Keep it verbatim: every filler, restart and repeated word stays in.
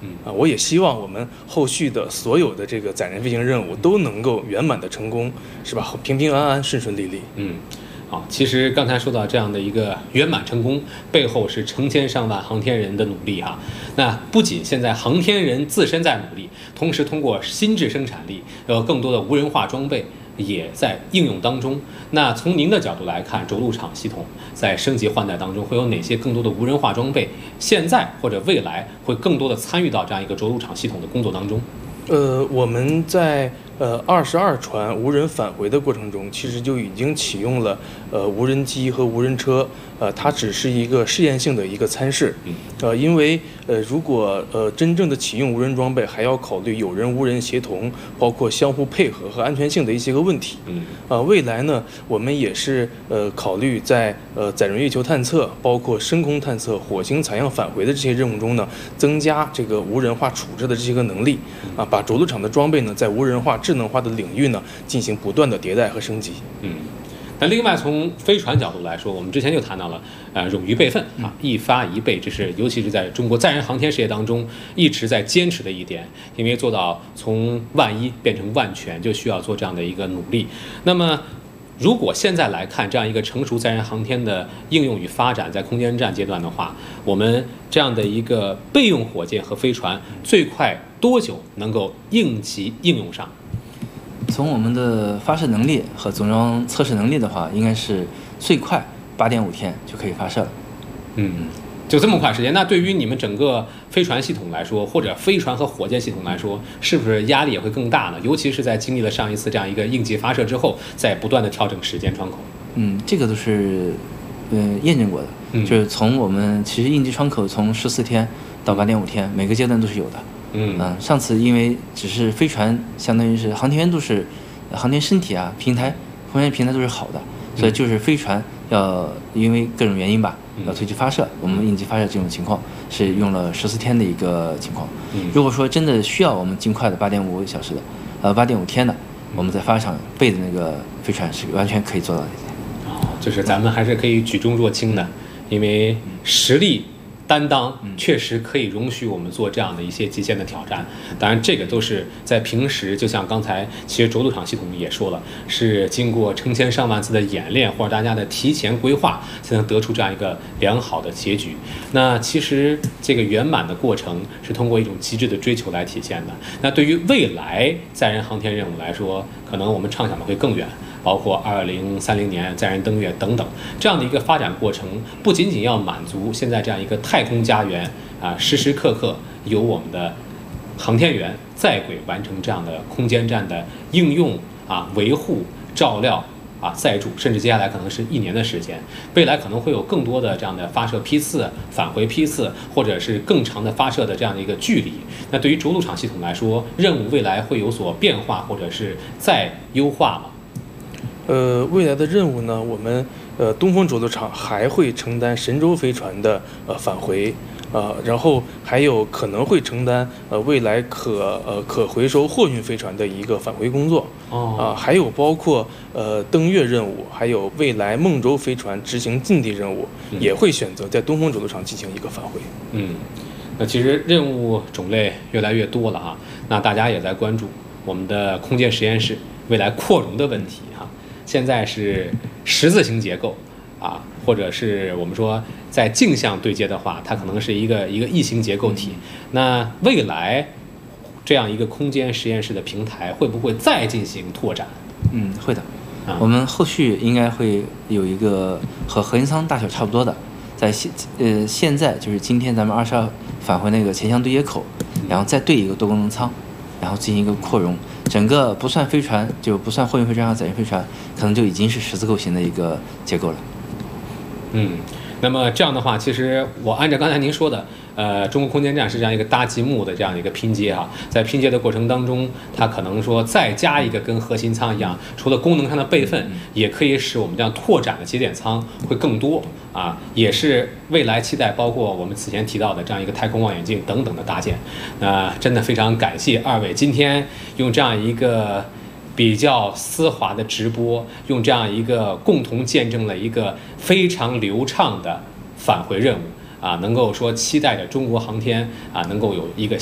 啊，我也希望我们后续的所有的这个载人飞行任务都能够圆满的成功，是吧？平平安安、顺顺利利。 嗯。好，其实刚才说到这样的一个圆满成功，背后是成千上万航天人的努力哈。那不仅现在航天人自身在努力，同时通过新质生产力，有更多的无人化装备也在应用当中。那从您的角度来看，着陆场系统在升级换代当中会有哪些更多的无人化装备？现在或者未来会更多的参与到这样一个着陆场系统的工作当中？ 呃，我们在呃二十二传无人返回的过程中，其实就已经启用了呃无人机和无人车，呃，它只是一个试验性的一个参试，呃，因为呃如果呃真正的启用无人装备，还要考虑有人无人协同，包括相互配合和安全性的一些个问题。 嗯， 呃，未来呢，我们也是呃考虑在呃载人月球探测，包括深空探测、火星采样返回的这些任务中呢，增加这个无人化处置的这些个能力，啊，把着陆场的装备呢，在无人化、智能化的领域呢，进行不断的迭代和升级。 嗯。那另外从飞船角度来说，我们之前就谈到了，呃，冗余备份啊，一发一备，这是尤其是在中国载人航天事业当中一直在坚持的一点，因为做到从万一变成万全，就需要做这样的一个努力。那么，如果现在来看这样一个成熟载人航天的应用与发展，在空间站阶段的话，我们这样的一个备用火箭和飞船，最快多久能够应急应用上？ 从我们的发射能力和总装测试能力的话，应该是最快八点五天就可以发射了。 嗯，就这么快时间。那对于你们整个飞船系统来说，或者飞船和火箭系统来说，是不是压力也会更大呢？尤其是在经历了上一次这样一个应急发射之后，在不断的调整时间窗口。 嗯，这个都是呃验证过的， 嗯、 就是从我们其实应急窗口从十四天到八点五天，每个阶段都是有的。 嗯、 呃、上次因为只是飞船，相当于是航天员都是、呃、航天身体啊平台空间平台都是好的，所以就是飞船要因为各种原因吧，要推去发射，我们应急发射这种情况是用了十四天的一个情况。如果说真的需要我们尽快的八点五小时的，呃八点五天的，我们在发射场备的那个飞船是完全可以做到的。 哦，就是咱们还是可以举重若轻的，因为实力担当确实可以容许我们做这样的一些极限的挑战。当然这个都是在平时，就像刚才其实着陆场系统也说了，是经过成千上万次的演练或者大家的提前规划，才能得出这样一个良好的结局。那其实这个圆满的过程是通过一种极致的追求来体现的。那对于未来载人航天任务来说，可能我们畅想的会更远，包括二零三零年载人登月等等，这样的一个发展过程，不仅仅要满足现在这样一个太空家园啊，时时刻刻有我们的航天员在轨完成这样的空间站的应用啊、维护、照料啊、载住，甚至接下来可能是一年的时间，未来可能会有更多的这样的发射批次、返回批次，或者是更长的发射的这样的一个距离。那对于着陆场系统来说，任务未来会有所变化，或者是再优化吗？ 呃，未来的任务呢，我们呃东风着陆场还会承担神舟飞船的呃返回，呃，然后还有可能会承担呃未来可呃可回收货运飞船的一个返回工作。 哦， 啊、呃，还有包括呃登月任务，还有未来梦舟飞船执行近地任务， 嗯、 也会选择在东风着陆场进行一个返回。 嗯，那其实任务种类越来越多了哈，那大家也在关注我们的空间实验室未来扩容的问题哈。现在是十字形结构啊，或者是我们说在镜像对接的话，它可能是一个一个异形结构体。那未来这样一个空间实验室的平台会不会再进行拓展？ 嗯，会的。 啊、 我们后续应该会有一个和核心舱大小差不多的，在现呃现在就是今天咱们二十二返回那个前箱对接口，然后再对一个多功能舱，然后进行一个扩容。整个不算飞船，就不算货运飞船和载人飞船，可能就已经是十字构型的一个结构了。 嗯，那么这样的话，其实我按照刚才您说的，呃，中国空间站是这样一个搭积木的这样一个拼接哈，在拼接的过程当中，它可能说再加一个跟核心舱一样，除了功能上的备份，也可以使我们这样拓展的节点舱会更多啊，也是未来期待，包括我们此前提到的这样一个太空望远镜等等的搭建。那真的非常感谢二位今天用这样一个比较丝滑的直播，用这样一个共同见证了一个非常流畅的返回任务啊，能够说期待着中国航天啊能够有一个